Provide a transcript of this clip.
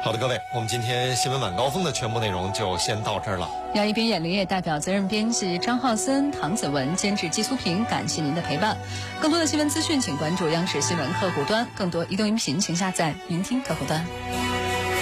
好的，各位，我们今天新闻晚高峰的全部内容就先到这儿了。 杨一斌、眼林业代表责任编辑张浩森、唐子文，监制季苏平，感谢您的陪伴。更多的新闻资讯，请关注央视新闻客户端；更多移动音频，请下载聆听客户端。